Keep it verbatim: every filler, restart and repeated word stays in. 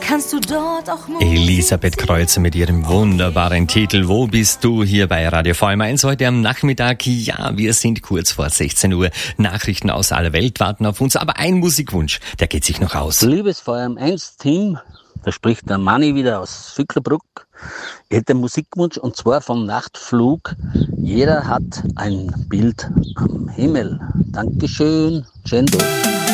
kannst du dort auch Musik Elisabeth Kreuzer mit ihrem wunderbaren Titel Wo bist du? Hier bei Radio V M eins heute am Nachmittag. Ja, wir sind kurz vor sechzehn Uhr. Nachrichten aus aller Welt warten auf uns, aber ein Musikwunsch, der geht sich noch aus. Liebes V M eins Team, da spricht der Manni wieder aus Vücklerbruck. Ich hätte einen Musikwunsch und zwar vom Nachtflug. Jeder hat ein Bild am Himmel. Dankeschön, Cendo.